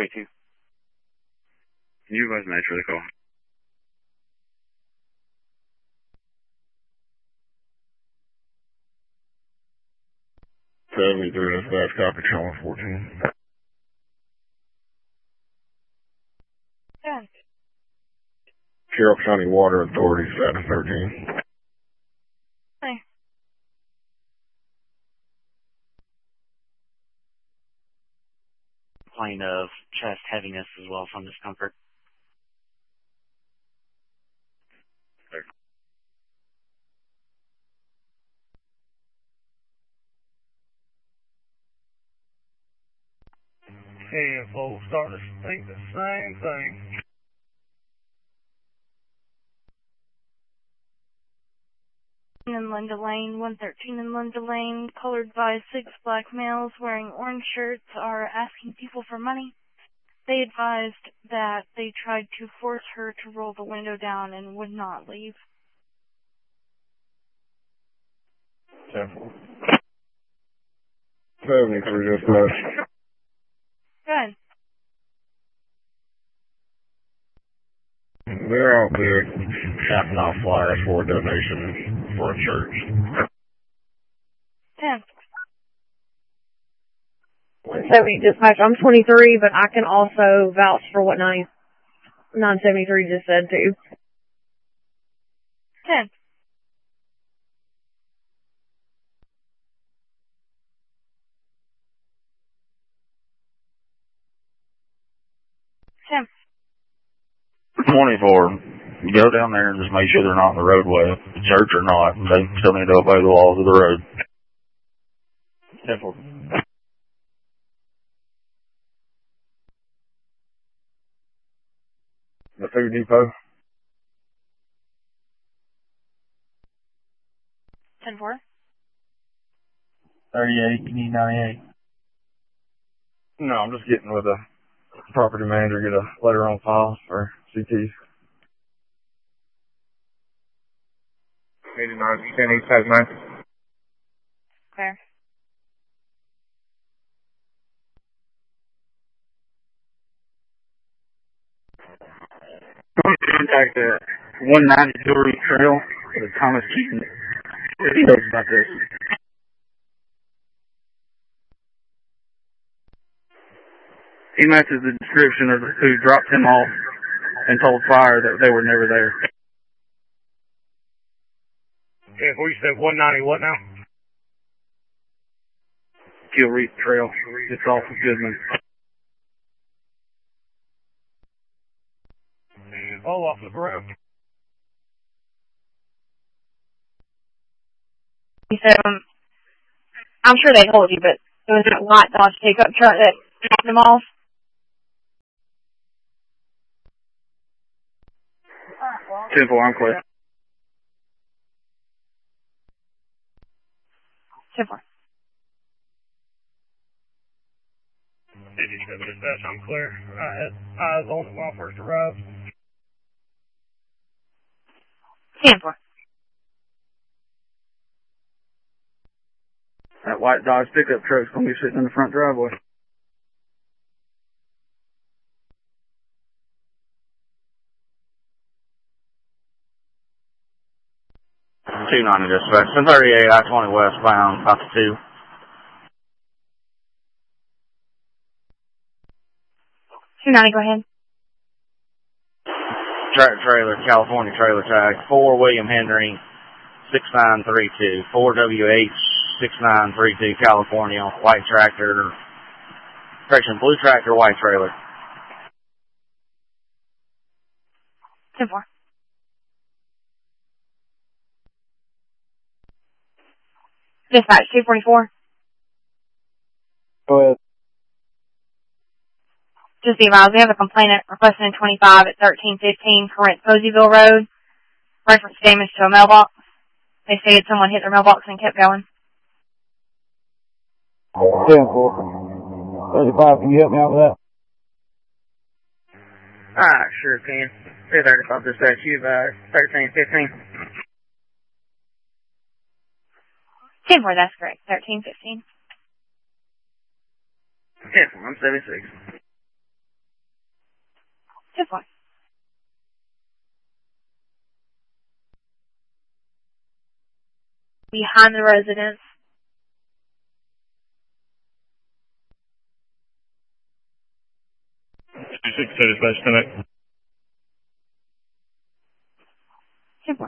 482. You was nature of the call. 73, that's last copy, channel 14. Yeah. Carroll County Water Authority, status 13. Hi. Complaint of chest heaviness as well from discomfort. And folks starting to think the same thing. In Linda Lane, 113 in Linda Lane, colored by 6 black males wearing orange shirts are asking people for money. They advised that they tried to force her to roll the window down and would not leave. 73, dispatch. Good. They're out there tapping off flyers for a donation for a church. 10. 170 dispatch. I'm 23, but I can also vouch for what 973 just said too. 10. 10. 24. Go down there and just make sure they're not in the roadway, church or not. They still need to obey the laws of the road. 10-4. The food depot. 10-4. 38, you need 98. No, I'm just getting with a property manager, get a letter on file for CTs. 89, 10-859. Okay. Contact the 190 Jewelry Trail with Thomas Keaton. He knows about this. He matches the description of who dropped him off and told fire that they were never there. Yeah, we said 190 what now? Jewelry Trail, just off of Goodman. All off the ground. He said, I'm sure they told you, but it was that white Dodge pickup truck that dropped them off. Simple, I'm clear. 10-4. 57 dispatch, I'm clear. I had eyes on it when I first arrived. 10-4. That white Dodge pickup truck's going to be sitting in the front driveway. 290 dispatch. 1038 I-20 westbound, about to 2. $290, go ahead. Trailer, California trailer tag. 4 William Henry, 6932. 4WH, 6932, California. White tractor. Correction, blue tractor, white trailer. 10-4. Dispatch 244. Go ahead. Just be advised, we have a complainant requesting in 25 at 1315 Corinth Poseyville Road. Reference damage to a mailbox. They stated someone hit their mailbox and kept going. 10-4. 35, can you help me out with that? Alright, sure can. 335 dispatch, you by 1315. 10-4, that's correct. 1315. 10-4, I'm 76. 10-4. Behind the residence. 26 to dispatch connect. 10-4.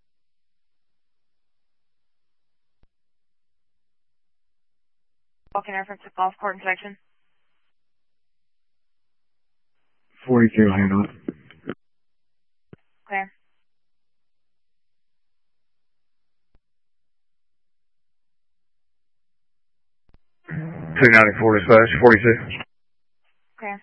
Walking reference to golf court inspection. 42, handle it. Clear. 294 dispatch, 42. Clear.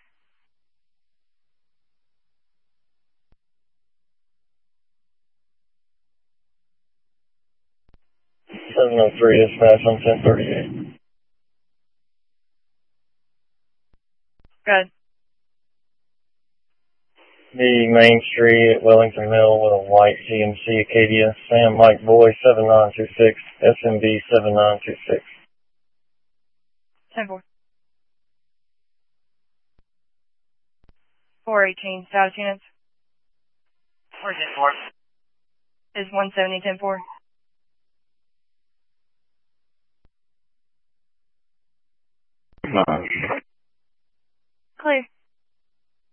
703 dispatch on 1038. Good. The Main Street at Wellington Mill with a white GMC Acadia, Sam Mike Boy 7926, SMB 7926. 10-4. 418 status units. Where's it for? Is 170 10-4. Clear.